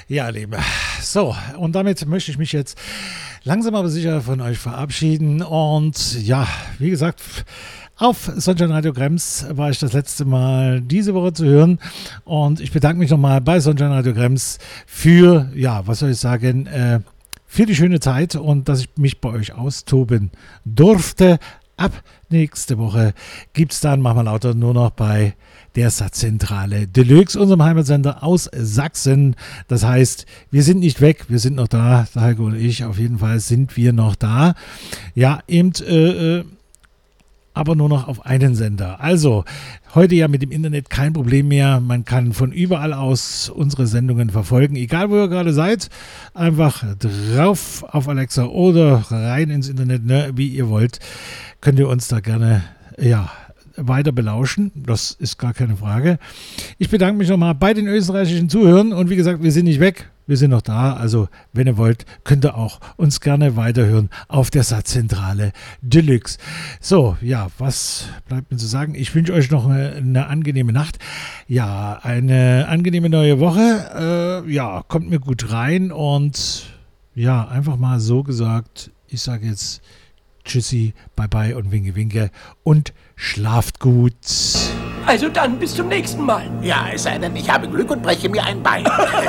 Ja, Liebe. So, und damit möchte ich mich jetzt langsam aber sicher von euch verabschieden. Und ja, wie gesagt, auf Sunshine Radio Krems war ich das letzte Mal diese Woche zu hören. Und ich bedanke mich nochmal bei Sunshine Radio Krems für, ja, was soll ich sagen, für die schöne Zeit und dass ich mich bei euch austoben durfte. Ab nächste Woche gibt es dann, machen wir lauter, nur noch bei der Satzzentrale Deluxe, unserem Heimatsender aus Sachsen. Das heißt, wir sind nicht weg, wir sind noch da. Der Heiko und ich, auf jeden Fall sind wir noch da. Ja, eben, aber nur noch auf einen Sender. Also, heute ja mit dem Internet kein Problem mehr. Man kann von überall aus unsere Sendungen verfolgen. Egal, wo ihr gerade seid, einfach drauf auf Alexa oder rein ins Internet, ne, wie ihr wollt. Könnt ihr uns da gerne, ja, weiter belauschen. Das ist gar keine Frage. Ich bedanke mich nochmal bei den österreichischen Zuhörern und wie gesagt, wir sind nicht weg. Wir sind noch da, also wenn ihr wollt, könnt ihr auch uns gerne weiterhören auf der Satzzentrale Deluxe. So, ja, was bleibt mir zu sagen? Ich wünsche euch noch eine angenehme Nacht. Ja, eine angenehme neue Woche. Ja, kommt mir gut rein und ja, einfach mal so gesagt, ich sage jetzt Tschüssi, Bye-bye und Winke-Winke und schlaft gut. Also dann bis zum nächsten Mal. Ja, es sei denn, ich habe Glück und breche mir ein Bein.